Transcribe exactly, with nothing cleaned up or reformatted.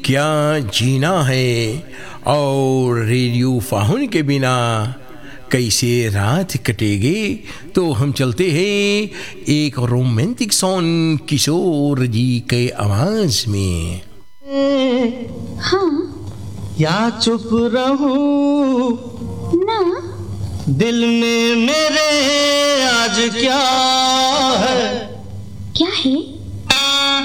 क्या जीना है और रेडियो फाहुन के बिना कैसे रात कटेगी। तो हम चलते हैं एक रोमांटिक सॉन्ग किशोर जी के आवाज में। हाँ या चुप रहूं ना, दिल में मेरे आज क्या है। क्या है?